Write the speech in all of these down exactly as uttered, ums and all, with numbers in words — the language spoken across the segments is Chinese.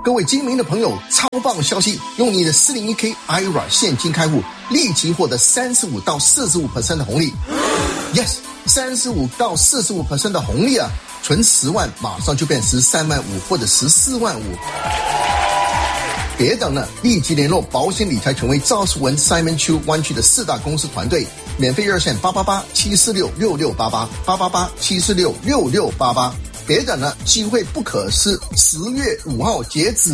各位精明的朋友，超棒消息！用你的四零一 K I R A 现金开户，立即获得三十五到四十五 percent 的红利。Yes， 三十五到四十五 percent 的红利啊！存十万，马上就变十三万五或者十四万五。别等了，立即联络保险理财权威赵树文 Simon Chu 湾区的四大公司团队，免费热线八八八七四六六六八八八八八七四六六六八八。别等了，机会不可失，十月五号截止。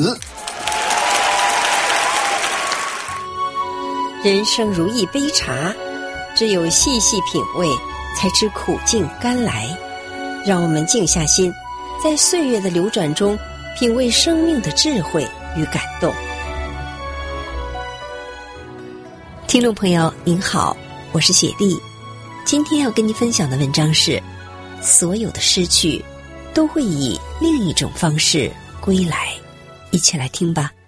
人生如一杯茶，只有细细品味，才知苦尽甘来。让我们静下心，在岁月的流转中，品味生命的智慧与感动。听众朋友您好，我是雪莉，今天要跟您分享的文章是：所有的失去都会以另一种方式归来。一起来听吧。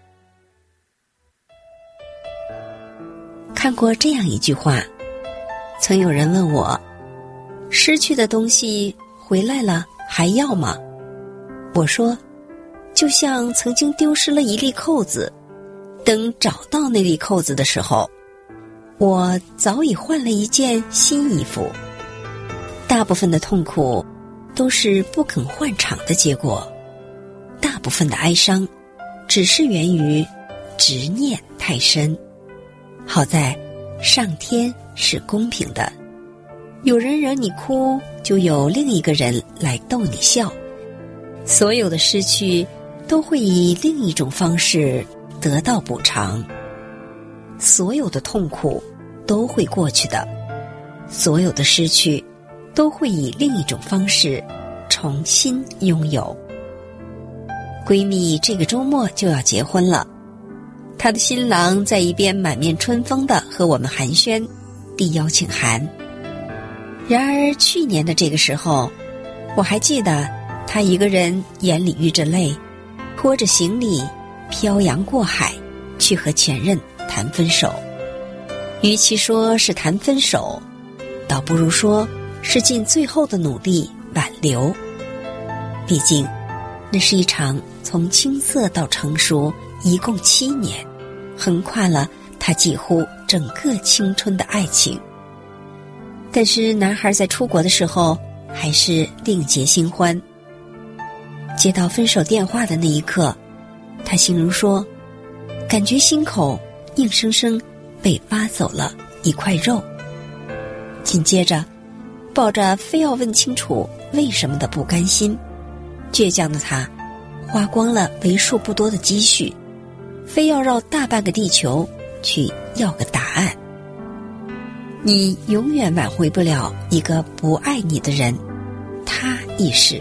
看过这样一句话，曾有人问我，失去的东西回来了还要吗？我说，就像曾经丢失了一粒扣子，等找到那粒扣子的时候，我早已换了一件新衣服。大部分的痛苦都是不肯换场的结果，大部分的哀伤只是源于执念太深。好在上天是公平的，有人惹你哭，就有另一个人来逗你笑。所有的失去都会以另一种方式得到补偿，所有的痛苦都会过去的，所有的失去都会以另一种方式重新拥有。闺蜜这个周末就要结婚了，她的新郎在一边满面春风地和我们寒暄，递邀请函。然而去年的这个时候，我还记得她一个人眼里遇着泪，拖着行李漂洋过海去和前任谈分手。与其说是谈分手，倒不如说是尽最后的努力挽留。毕竟那是一场从青涩到成熟一共七年，横跨了他几乎整个青春的爱情。但是男孩在出国的时候还是另结新欢。接到分手电话的那一刻，他形容说，感觉心口硬生生被挖走了一块肉。紧接着抱着非要问清楚为什么的不甘心，倔强的他花光了为数不多的积蓄，非要绕大半个地球去要个答案。你永远挽回不了一个不爱你的人，他亦是。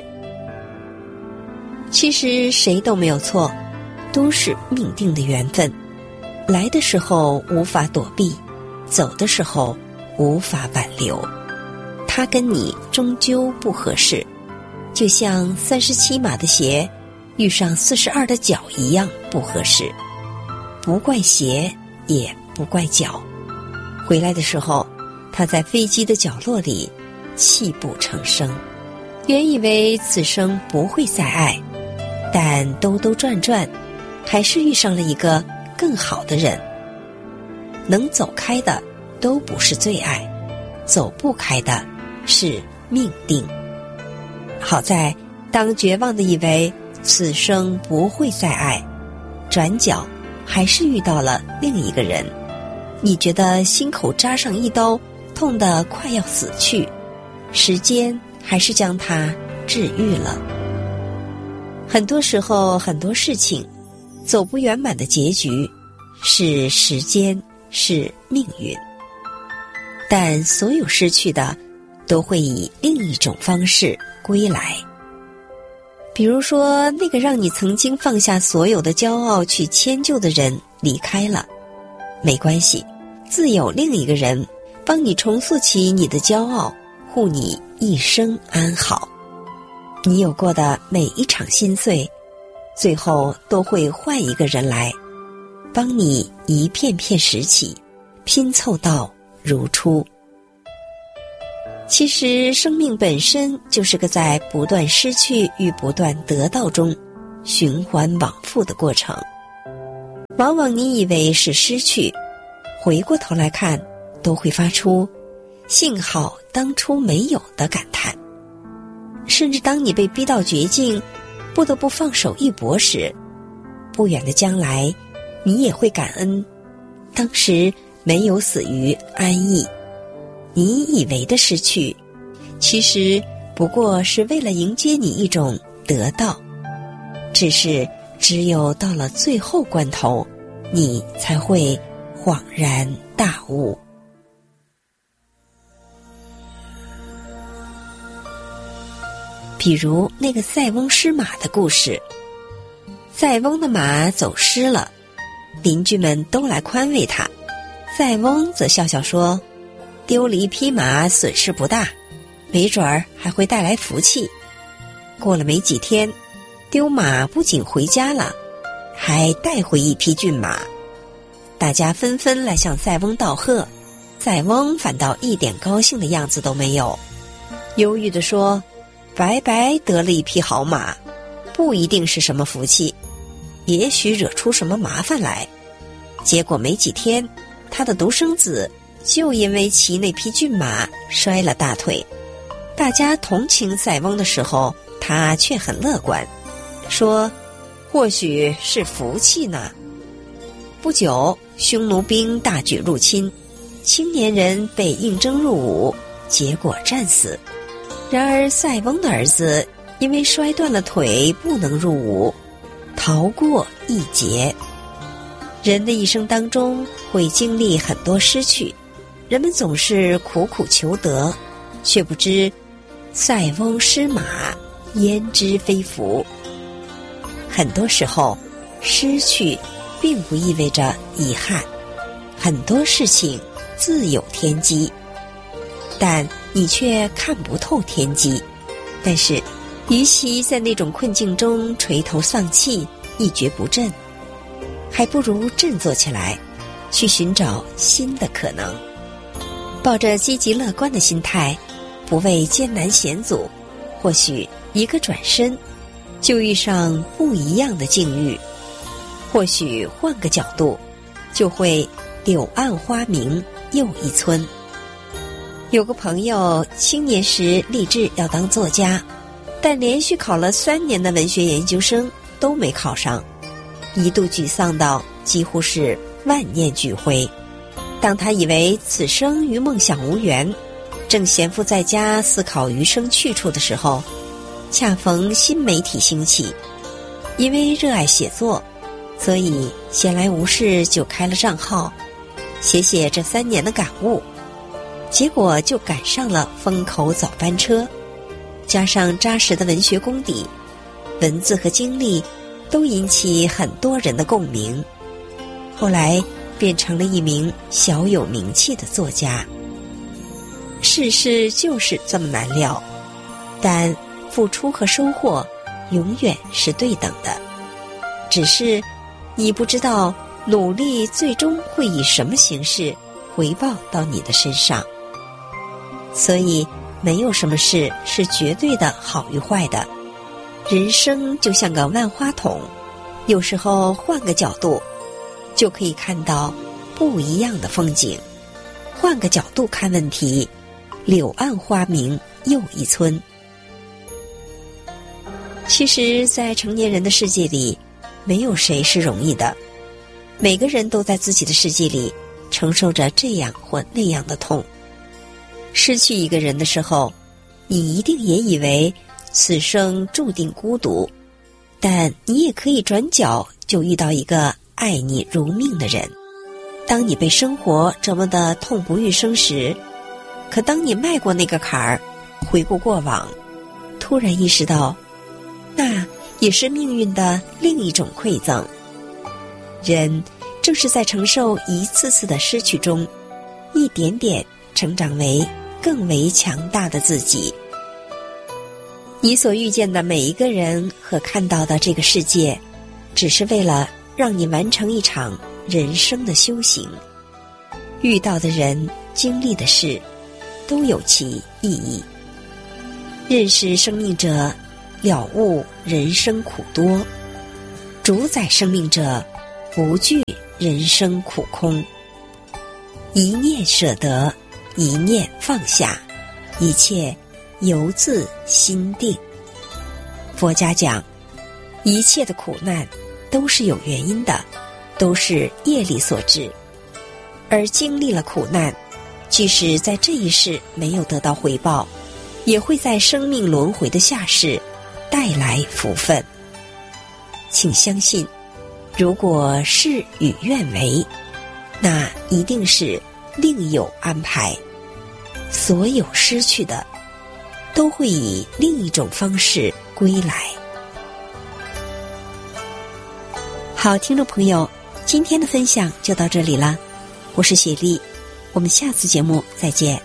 其实谁都没有错，都是命定的缘分，来的时候无法躲避，走的时候无法挽留。他跟你终究不合适，就像三十七码的鞋遇上四十二的脚一样不合适。不怪鞋，也不怪脚。回来的时候，他在飞机的角落里泣不成声。原以为此生不会再爱，但兜兜转转，还是遇上了一个更好的人。能走开的都不是最爱，走不开的是命定。好在当绝望的以为此生不会再爱，转角还是遇到了另一个人，你觉得心口扎上一刀，痛得快要死去，时间还是将它治愈了。很多时候，很多事情走不圆满的结局是时间，是命运。但所有失去的都会以另一种方式归来。比如说，那个让你曾经放下所有的骄傲去迁就的人离开了，没关系，自有另一个人帮你重塑起你的骄傲，护你一生安好。你有过的每一场心碎，最后都会换一个人来帮你一片片拾起，拼凑到如初。其实生命本身就是个在不断失去与不断得到中循环往复的过程。往往你以为是失去，回过头来看，都会发出幸好当初没有的感叹。甚至当你被逼到绝境，不得不放手一搏时，不远的将来，你也会感恩当时没有死于安逸。你以为的失去，其实不过是为了迎接你一种得到，只是只有到了最后关头，你才会恍然大悟。比如那个塞翁失马的故事，塞翁的马走失了，邻居们都来宽慰他，塞翁则笑笑说，丢了一匹马损失不大，没准儿还会带来福气。过了没几天，丢马不仅回家了，还带回一匹骏马。大家纷纷来向塞翁道贺，塞翁反倒一点高兴的样子都没有，忧郁地说，白白得了一匹好马，不一定是什么福气，也许惹出什么麻烦来。结果没几天，他的独生子就因为骑那匹骏马摔了大腿。大家同情塞翁的时候，他却很乐观，说或许是福气呢。不久，匈奴兵大举入侵，青年人被应征入伍，结果战死。然而塞翁的儿子因为摔断了腿，不能入伍，逃过一劫。人的一生当中会经历很多失去，人们总是苦苦求得，却不知塞翁失马，焉知非福。很多时候，失去并不意味着遗憾，很多事情自有天机，但你却看不透天机。但是与其在那种困境中垂头丧气，一蹶不振，还不如振作起来，去寻找新的可能。抱着积极乐观的心态，不畏艰难险阻，或许一个转身就遇上不一样的境遇，或许换个角度就会柳暗花明又一村。有个朋友青年时立志要当作家，但连续考了三年的文学研究生都没考上，一度沮丧到几乎是万念俱灰。当他以为此生与梦想无缘，正闲赋在家思考余生去处的时候，恰逢新媒体兴起。因为热爱写作，所以闲来无事就开了账号，写写这三年的感悟。结果就赶上了风口早班车，加上扎实的文学功底，文字和经历都引起很多人的共鸣。后来变成了一名小有名气的作家。世事就是这么难料，但付出和收获永远是对等的，只是你不知道努力最终会以什么形式回报到你的身上。所以没有什么事是绝对的好与坏的，人生就像个万花筒，有时候换个角度就可以看到不一样的风景。换个角度看问题，柳暗花明又一村。其实在成年人的世界里，没有谁是容易的，每个人都在自己的世界里承受着这样或那样的痛。失去一个人的时候，你一定也以为此生注定孤独，但你也可以转角就遇到一个爱你如命的人。当你被生活折磨得痛不欲生时，可当你迈过那个坎儿，回顾过往，突然意识到那也是命运的另一种馈赠。人正是在承受一次次的失去中，一点点成长为更为强大的自己。你所遇见的每一个人和看到的这个世界，只是为了让你完成一场人生的修行。遇到的人，经历的事，都有其意义。认识生命者，了悟人生苦多， 主宰生命者，不惧人生苦空。一念舍得，一念放下，一切由自心定。佛家讲，一切的苦难都是有原因的，都是业力所致。而经历了苦难，即使在这一世没有得到回报，也会在生命轮回的下世带来福分。请相信，如果事与愿违，那一定是另有安排。所有失去的，都会以另一种方式归来。好，听众朋友，今天的分享就到这里了，我是雪莉，我们下次节目再见。